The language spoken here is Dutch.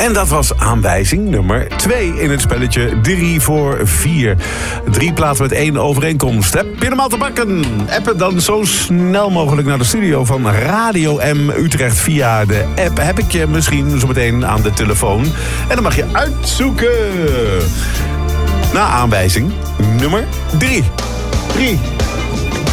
En dat was aanwijzing nummer 2 in het spelletje 3 voor 4. 3 plaatsen met 1 overeenkomst. Heb je hem al te pakken? Appen dan zo snel mogelijk naar de studio van Radio M Utrecht via de app. Heb ik je misschien zo meteen aan de telefoon. En dan mag je uitzoeken. Na aanwijzing nummer 3. 3.